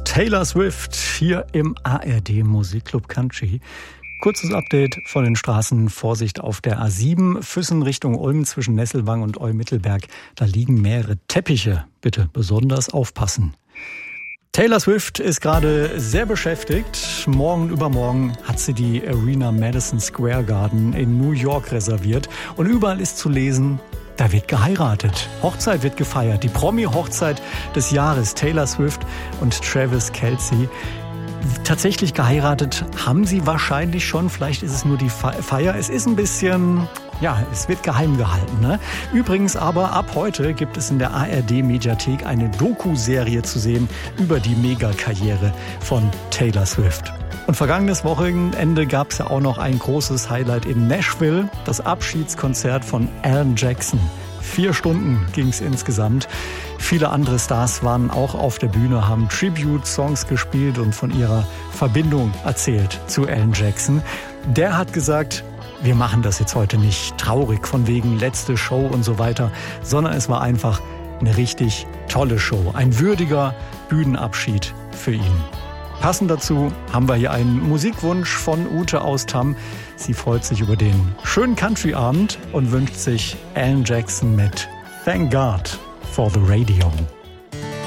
Taylor Swift hier im ARD Musikclub Country. Kurzes Update von den Straßen. Vorsicht auf der A7, Füssen Richtung Ulm zwischen Nesselwang und Olm-Mittelberg. Da liegen mehrere Teppiche. Bitte besonders aufpassen. Taylor Swift ist gerade sehr beschäftigt. Morgen und übermorgen hat sie die Arena Madison Square Garden in New York reserviert. Und überall ist zu lesen, da wird geheiratet. Hochzeit wird gefeiert. Die Promi-Hochzeit des Jahres. Taylor Swift und Travis Kelce. Tatsächlich geheiratet haben sie wahrscheinlich schon. Vielleicht ist es nur die Feier. Es ist ein bisschen, es wird geheim gehalten. Ne? Übrigens aber ab heute gibt es in der ARD-Mediathek eine Doku-Serie zu sehen über die Megakarriere von Taylor Swift. Und vergangenes Wochenende gab es ja auch noch ein großes Highlight in Nashville, das Abschiedskonzert von Alan Jackson. 4 Stunden ging es insgesamt. Viele andere Stars waren auch auf der Bühne, haben Tribute-Songs gespielt und von ihrer Verbindung erzählt zu Alan Jackson. Der hat gesagt, wir machen das jetzt heute nicht traurig von wegen letzte Show und so weiter, sondern es war einfach eine richtig tolle Show. Ein würdiger Bühnenabschied für ihn. Passend dazu haben wir hier einen Musikwunsch von Ute aus Tamm. Sie freut sich über den schönen Country-Abend und wünscht sich Alan Jackson mit Thank God for the Radio.